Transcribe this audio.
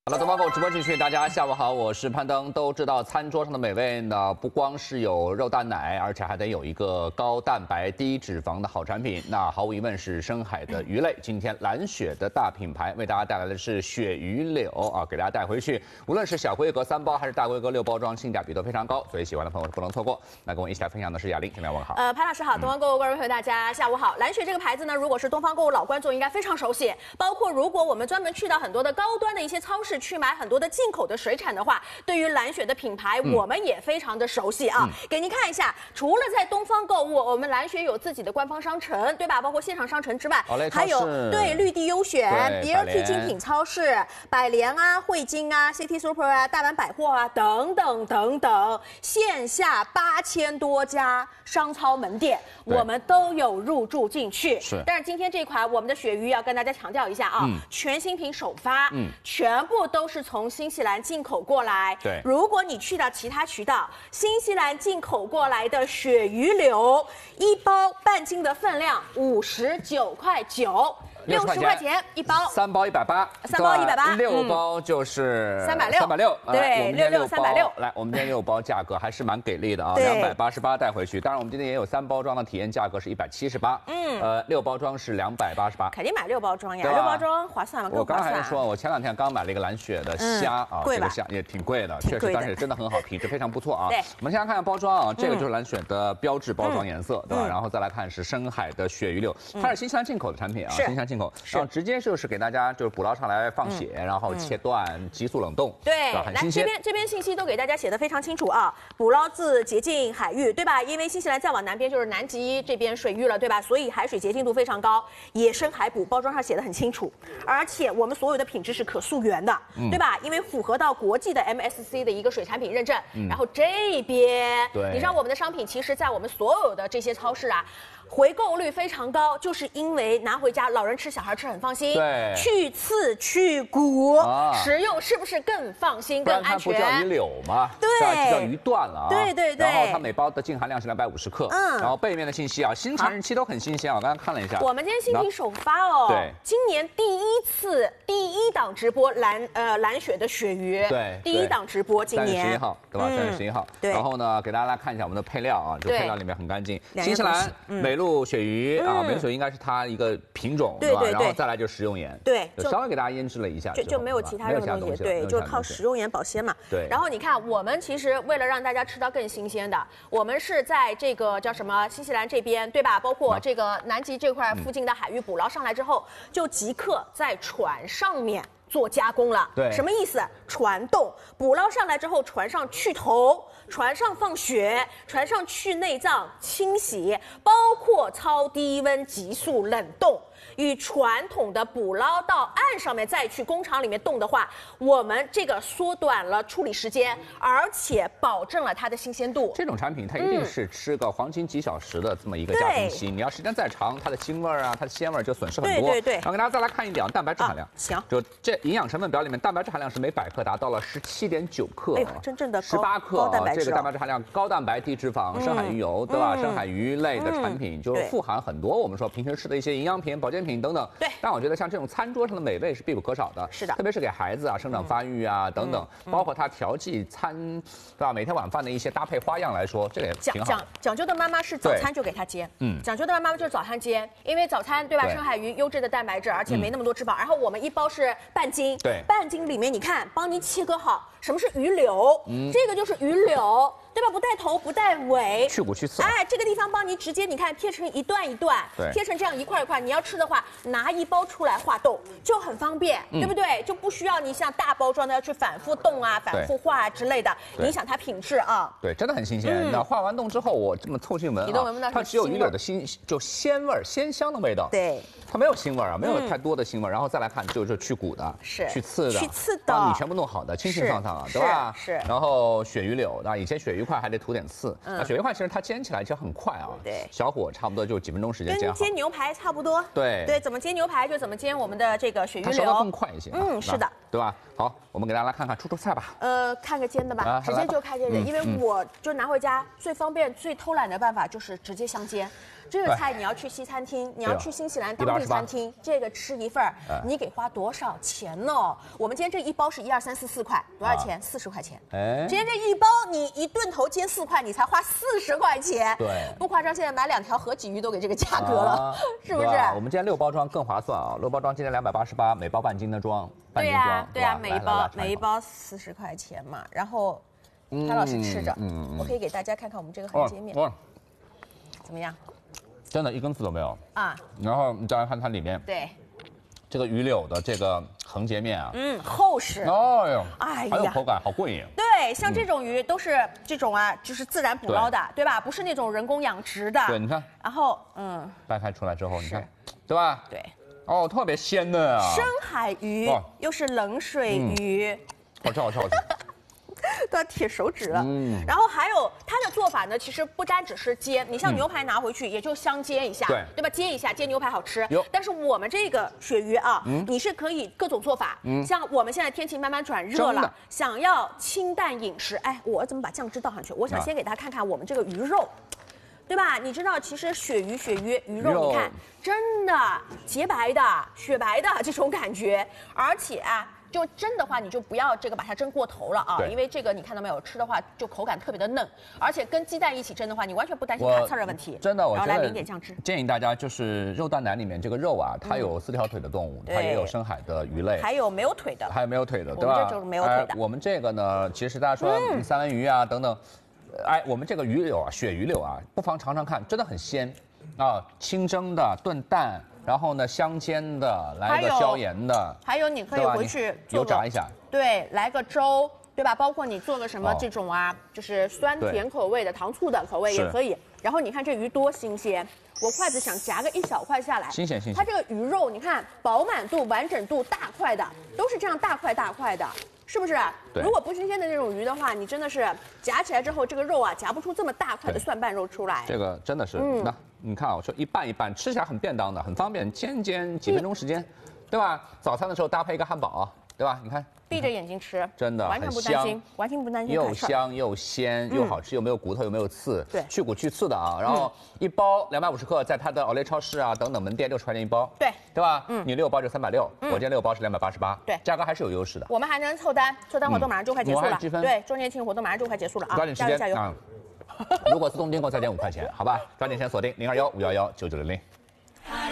好了，东方购直播继续，大家下午好，我是潘登。都知道餐桌上的美味呢，不光是有肉蛋奶，而且还得有一个高蛋白低脂肪的好产品。那毫无疑问是深海的鱼类。今天蓝雪的大品牌为大家带来的是鳕鱼柳啊，给大家带回去。无论是小规格3包还是大规格6包装，性价比都非常高，所以喜欢的朋友是不能错过。那跟我一起来分享的是雅玲，前面问好。 潘老师好，东方购物观众朋友大家下午好。蓝雪这个牌子呢，如果是东方购物老观众应该非常熟悉，包括如果我们专门去到很多的高端的一些超市去买很多的进口的水产的话，对于蓝雪的品牌，我们也非常的熟悉啊。给您看一下，除了在东方购物，我们蓝雪有自己的官方商城，对吧？包括线上商城之外，还有对绿地优选、BLT 精品超市、百联啊、汇金啊、City Super 啊、大丸百货啊等等等等，线下8000多家商超门店，我们都有入驻进去。 是， 但是今天这款我们的鳕鱼要跟大家强调一下啊，全新品首发，全部都是从新西兰进口过来。 对， 如果你去到其他渠道，新西兰进口过来的鳕鱼柳，1包半斤的分量59.9块，60块钱1包 ，3包180，3 包180，6 包就是 360，对，66 360。 来，我们今天6包价格还是蛮给力的啊，288带回去。当然，我们今天也有3包装的体验价格是178，，6包装是288。 肯定买6包装呀，6包装划算吗？ 我刚才说，我前2天刚买了一个蓝雪的虾啊，这个虾也挺贵的，确实，但是也真的很好，品质非常不错啊。 对， 我们先来看看包装啊，这个就是蓝雪的标志包装颜色，对吧？然后再来看是深海的鳕鱼柳，它是新西兰进口的产品啊，新西兰进口，然后直接就是给大家就是捕捞上来放血，然后切断，急速冷冻， 对， 很新鲜。 这边信息都给大家写的非常清楚啊，捕捞自洁净海域，对吧？因为新西兰再往南边就是南极这边水域了，对吧？所以海水洁净度非常高，野生海捕，包装上写的很清楚，而且我们所有的品质是可溯源的，对吧？因为符合到国际的 MSC 的一个水产品认证，然后这边，你知道我们的商品其实在我们所有的这些超市啊，回购率非常高，就是因为拿回家老人吃、小孩吃很放心， 对， 去刺去骨，食用是不是更放心、更安全？ 不然它不叫鱼柳吗？ 对， 叫鱼段了啊。 对。 然后它每包的净含量是250克，然后背面的信息啊，新产日期都很新鲜啊，我刚刚看了一下。 我们今天新品首发哦， 对， 今年第一档直播蓝雪的鳕鱼， 对， 第一档直播今年 3月11号，对吧3月11号。 对。 然后呢，给大家来看一下我们的配料啊，这配料里面很干净，新西兰美鲈鳕鱼啊，美鲈鳕鱼应该是它一个品种，对吧？然后再来就是食用盐， 对， 稍微给大家腌制了一下， 就没有其他任何东西，对，就靠食用盐保鲜嘛。 对。 然后你看，我们其实为了让大家吃到更新鲜的，我们是在这个叫什么新西兰这边，对吧？包括这个南极这块附近的海域捕捞上来之后，就即刻在船上面做加工了。 对， 什么意思？船冻，捕捞上来之后，船上去头，船上放血，船上去内脏清洗，包括超低温急速冷冻。与传统的捕捞到岸上面再去工厂里面冻的话，我们这个缩短了处理时间，而且保证了它的新鲜度。 这种产品它一定是吃个黄金几小时的这么一个加工期，你要时间再长，它的腥味啊，它的鲜味就损失很多。 对。 然后给大家再来看一点蛋白质含量， 行， 就这营养成分表里面蛋白质含量是每100克达到了17.9克， 哎呦，真正的 18克这个蛋白质含量，高蛋白低脂肪，深海鱼油，对吧？深海鱼类的产品就富含很多我们说平时吃的一些营养品、保健品等等。 对。 但我觉得像这种餐桌上的美味是必不可少的， 是的， 特别是给孩子啊生长发育啊等等，包括它调剂餐，对吧？每天晚饭的一些搭配花样来说，这个也挺好。 讲究的妈妈是早餐就给它煎，讲究的妈妈就是早餐煎，因为早餐对吧？深海鱼优质的蛋白质，而且没那么多脂肪。然后我们1包是半斤， 对， 半斤里面你看帮您切割好，什么是鱼柳？这个就是鱼柳。对吧？不带头，不带尾， 去骨去刺。 哎，这个地方帮你直接，你看贴成一段一段，贴成这样一块一块。你要吃的话，拿1包出来化冻就很方便，对不对？就不需要你像大包装的要去反复冻啊、反复化啊之类的，影响它品质啊。 对，真的很新鲜。那化完冻之后，我这么凑近闻啊，它只有鱼柳的就鲜味、鲜香的味道。 对， 它没有腥味啊，没有太多的腥味。然后再来看，就是去骨的，去刺的， 去刺的， 帮你全部弄好的，清清爽爽啊，对吧？ 是。 然后鳕鱼柳啊，以前鳕鱼鱼块还得涂点刺。那鳕鱼块其实它煎起来就很快啊， 对， 小火差不多就几分钟时间煎好。 跟煎牛排差不多。 对对，怎么煎牛排就怎么煎我们的这个鳕鱼它烧得柳， 更快一些。 是的， 对吧？好，我们给大家来看看出菜吧。 看个煎的吧，直接就看煎的，因为我就拿回家最方便、最偷懒的办法就是直接香煎。这个菜你要去西餐厅，你要去新西兰当地餐厅，这个吃一份儿，你给花多少钱呢？我们今天这一包是1、2、3、4、4块，多少钱？40块钱。 哎， 今天这一包你一顿头煎4块，你才花40块钱。 对， 不夸张，现在买2条河鲫鱼都给这个价格了，是不是？ 我们今天6包装更划算啊！6包装今天288，每包半斤的装，半斤装。 对呀，每一包40块钱嘛。然后，潘老师吃着，我可以给大家看看我们这个横截面，怎么样？ 真的一根刺都没有啊！ 然后你再来看它里面， 对， 这个鱼柳的这个横截面啊， 厚实， 哎呦， 哎呀， 还有口感，好过瘾。 对，像这种鱼都是这种啊，就是自然捕捞的，对吧？不是那种人工养殖的。 对，你看， 然后掰开出来之后，你看，对吧？ 对， 哦，特别鲜嫩啊！ 深海鱼又是冷水鱼， 好吃，好吃，好吃。 都要铁手指了。然后还有它的做法呢，其实不单只是煎，你像牛排拿回去也就香煎一下，对吧？煎一下，煎牛排好吃。但是我们这个鳕鱼啊，你是可以各种做法。像我们现在天气慢慢转热了，想要清淡饮食，哎，我怎么把酱汁倒上去？我想先给大家看看我们这个鱼肉。对吧？你知道，其实鳕鱼鱼肉，你看，真的洁白的、雪白的这种感觉，而且啊，就蒸的话，你就不要这个把它蒸过头了啊，因为这个你看到没有，吃的话就口感特别的嫩，而且跟鸡蛋一起蒸的话，你完全不担心卡刺的问题。 真的，我觉得来淋点酱汁。 建议大家就是肉蛋奶里面这个肉啊，它有4条腿的动物，它也有深海的鱼类， 还有没有腿的， 对吧？ 这就是没有腿的。 我们这个呢，其实大家说三文鱼啊等等。哎，我们这个鱼柳啊，鳕鱼柳啊，不妨尝尝看，真的很鲜，啊，清蒸的、炖蛋，然后呢香煎的，来个椒盐的， 还有你可以回去油炸一下， 对，来个粥，对吧？包括你做个什么这种啊，就是酸甜口味的、糖醋的口味也可以。然后你看这鱼多新鲜，我筷子想夹个1小块下来， 新鲜。 它这个鱼肉你看饱满度、完整度、大块的，都是这样大块的。是不是？如果不新鲜的这种鱼的话，你真的是夹起来之后，这个肉啊夹不出这么大块的蒜瓣肉出来。 这个真的是，那你看啊，我说一半一半，吃起来很便当的，很方便，煎几分钟时间，对吧？早餐的时候搭配一个汉堡，对吧？你看。 闭着眼睛吃， 真的完全不担心，完全不担心。 又香又鲜又好吃，又没有骨头又没有刺， 对， 去骨去刺的啊。然后一包250克，在它的奥莱超市啊等等门店60块钱一包， 对吧？你6包就360，我今天6包是288， 对， 价格还是有优势的。 我们还能凑单活动马上就快结束了，对，周年庆活动马上就快结束了啊， 抓紧时间加油！ 如果自动订购再减5块钱，好吧？抓紧时间锁定021-511-9900。